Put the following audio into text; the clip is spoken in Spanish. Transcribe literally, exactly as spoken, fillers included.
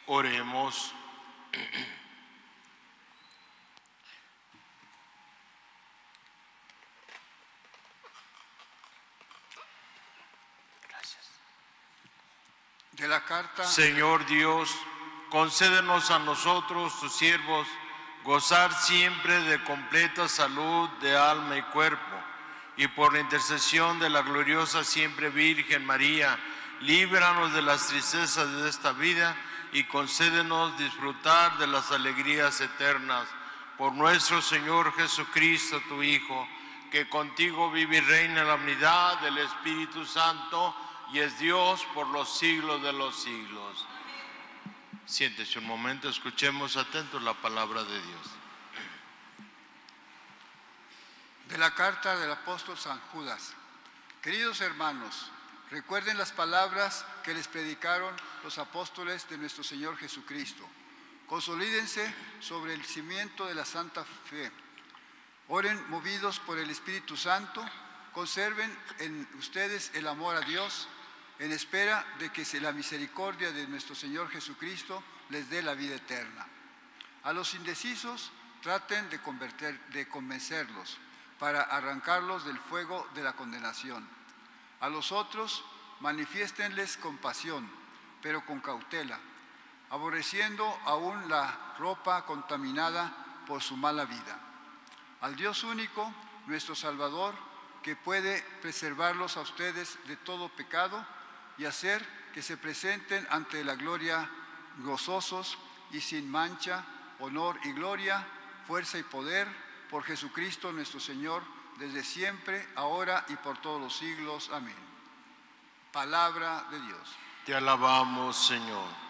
Oremos. Gracias. De la carta. Señor Dios, concédenos a nosotros, tus siervos, gozar siempre de completa salud de alma y cuerpo, y por la intercesión de la gloriosa siempre Virgen María, líbranos de las tristezas de esta vida y concédenos disfrutar de las alegrías eternas. Por nuestro Señor Jesucristo, tu Hijo, que contigo vive y reina en la unidad del Espíritu Santo y es Dios por los siglos de los siglos. Siéntese un momento, escuchemos atentos la palabra de Dios. De la carta del apóstol San Judas. Queridos hermanos, recuerden las palabras que les predicaron los apóstoles de nuestro Señor Jesucristo. Consolídense sobre el cimiento de la santa fe. Oren movidos por el Espíritu Santo. Conserven en ustedes el amor a Dios, en espera de que la misericordia de nuestro Señor Jesucristo les dé la vida eterna. A los indecisos traten de, convertir, de convencerlos para arrancarlos del fuego de la condenación. A los otros manifiéstenles compasión, pero con cautela, aborreciendo aún la ropa contaminada por su mala vida. Al Dios único, nuestro Salvador, que puede preservarlos a ustedes de todo pecado y hacer que se presenten ante la gloria gozosos y sin mancha, honor y gloria, fuerza y poder, por Jesucristo nuestro Señor, desde siempre, ahora y por todos los siglos. Amén. Palabra de Dios. Te alabamos, Señor.